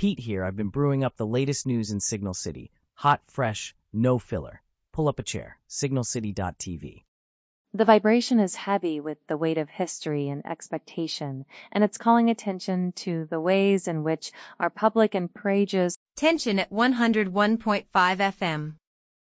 Pete here. I've been brewing up the latest news in Signal City. Hot, fresh, no filler. Pull up a chair. signalcity.tv. The vibration is heavy with the weight of history and expectation, and it's calling attention to the ways in which our public encourages tension at 101.5 FM.